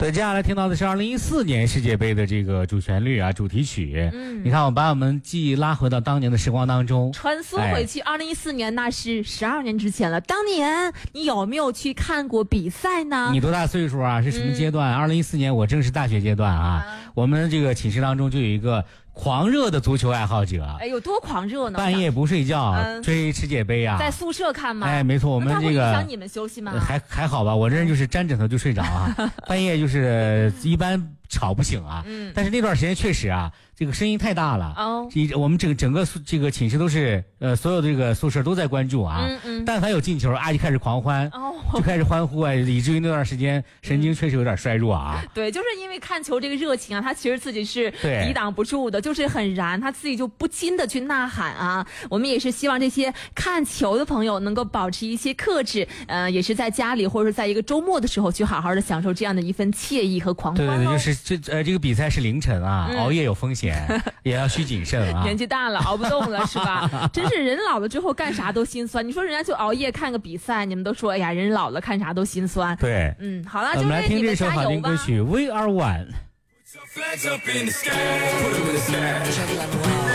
对，接下来听到的是2014年世界杯的这个主旋律啊，主题曲。你看，我把我们记忆拉回到当年的时光当中， 穿梭回去。2014年那是12年之前了。当年你有没有去看过比赛呢？ 你多大岁数啊？是什么阶段？2014年我正是大学阶段啊。我们这个寝室当中就有一个狂热的足球爱好者。 哎，有多狂热呢？ 半夜不睡觉，追世界杯啊。 在宿舍看吗？ 哎，没错，我们这个影响你们休息吗？ 还好吧，我这人就是沾枕头就睡着啊。半夜就是一般吵不醒啊。但是那段时间确实啊，这个声音太大了。我们整个这个寝室都是所有这个宿舍都在关注啊。但凡有进球，就开始狂欢，就开始欢呼啊，以至于那段时间神经确实有点衰弱啊。 对，就是因为看球这个热情啊，他其实自己是抵挡不住的，就是很燃，他自己就不禁的去呐喊啊。我们也是希望这些看球的朋友能够保持一些克制，也是在家里或者是在一个周末的时候去好好的享受这样的一份惬意和狂欢。 对，就是这个比赛是凌晨啊，熬夜有风险，也要需谨慎啊。 年纪大了熬不动了是吧？真是人老了之后干啥都心酸。你说人家就熬夜看个比赛，你们都说哎呀人老了看啥都心酸。 对， 好了， 我们来听这首好听歌曲《We Are One》。